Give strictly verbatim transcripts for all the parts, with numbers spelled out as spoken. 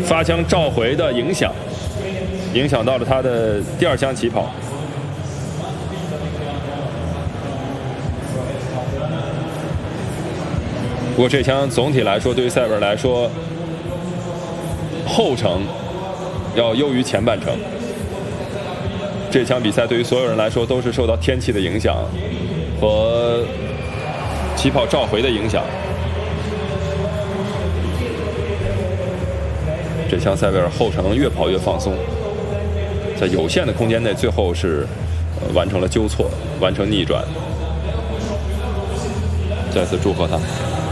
发枪召回的影响，影响到了他的第二枪起跑。不过这枪总体来说，对于塞维尔来说，后程要优于前半程。这场比赛对于所有人来说都是受到天气的影响和起跑召回的影响。这枪塞维尔后程越跑越放松，在有限的空间内，最后是、呃、完成了纠错，完成逆转。再次祝贺他。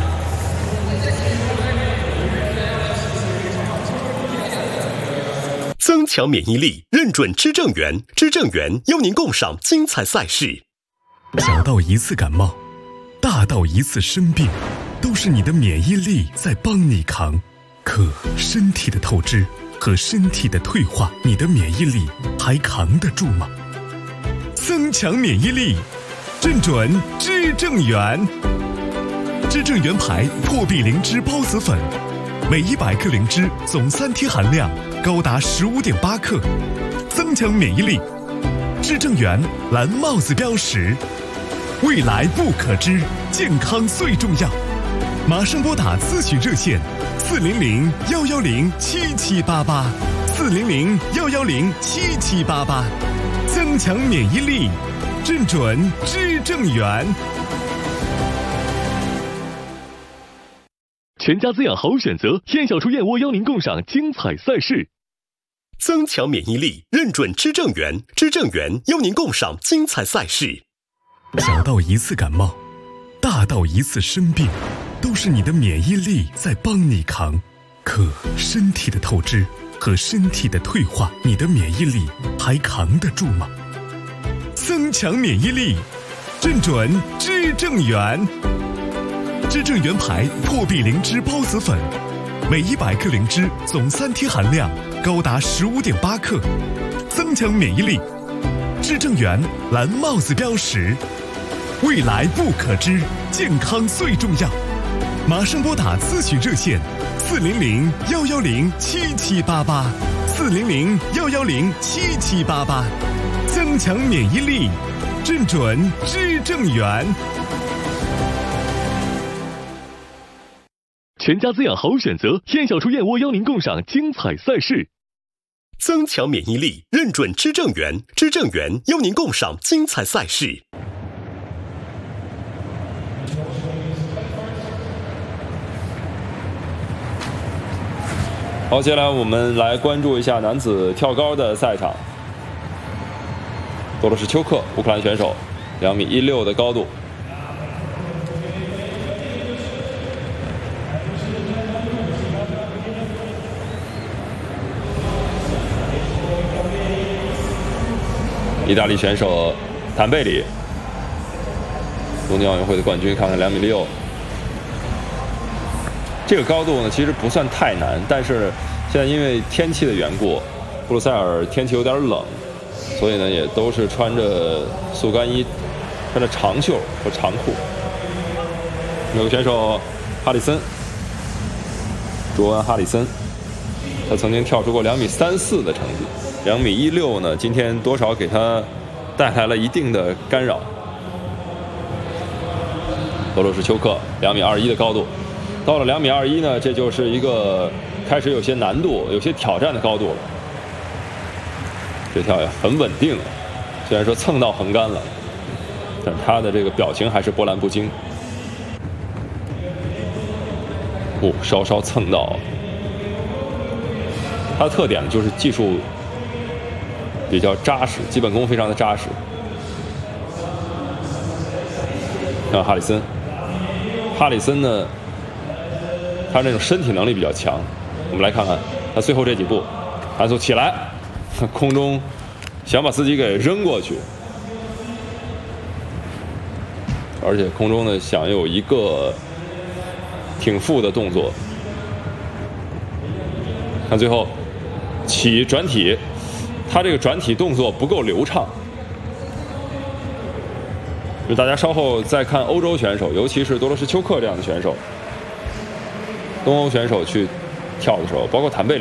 增强免疫力，认准知正源，知正源邀您共赏精彩赛事。 小到一次感冒，大到一次生病，都是你的免疫力在帮你扛。可身体的透支和身体的退化，你的免疫力还扛得住吗？增强免疫力，认准知正源。知正源牌破壁灵芝孢子粉，每一百克灵芝总三萜含量高达十五点八克，增强免疫力。知正源蓝帽子标识，未来不可知，健康最重要。马上拨打咨询热线四零零幺幺零七七八八，四零零幺幺零七七八八，增强免疫力，认准知正源。 全家滋养好选择，燕小厨燕窝邀您共赏精彩赛事。 增强免疫力，认准知正源，知正源邀您共赏精彩赛事。 小到一次感冒，大到一次生病，都是你的免疫力在帮你扛。可身体的透支和身体的退化，你的免疫力还扛得住吗？增强免疫力，认准知正源。知正源牌破壁灵芝孢子粉，每一百克灵芝总三萜含量高达十五点八克，增强免疫力。知正源蓝帽子标识，未来不可知，健康最重要。马上拨打咨询热线四零零幺幺零七七八八，四零零幺幺零七七八八，增强免疫力，认准知正源。 全家滋养好选择，燕小厨燕窝邀您共赏精彩赛事。 增强免疫力，认准知正源，知正源邀您共赏精彩赛事。 好，接下来我们来关注一下男子跳高的赛场。多罗什丘克，乌克兰选手，两米一六的高度。意大利选手坦贝里，东京奥运会的冠军，看看两米六。这个高度呢，其实不算太难，但是现在因为天气的缘故，布鲁塞尔天气有点冷，所以呢也都是穿着速干衣，穿着长袖和长裤。有个选手哈里森，卓恩·哈里森，他曾经跳出过两米三四的成绩，两米一六呢，今天多少给他带来了一定的干扰。多罗什丘克两米二一的高度。到了两米二一呢，这就是一个开始有些难度、有些挑战的高度了。这跳也很稳定，虽然说蹭到横杆了，但他的这个表情还是波澜不惊。哦，稍稍蹭到。他的特点就是技术比较扎实，基本功非常的扎实。看哈里森，哈里森呢？他这种身体能力比较强，我们来看看他最后这几步，弹速起来，空中想把自己给扔过去，而且空中呢想有一个挺腹的动作，看最后起转体，他这个转体动作不够流畅。就大家稍后再看欧洲选手，尤其是多罗什丘克这样的选手。东欧选手去跳的时候，包括坦贝里。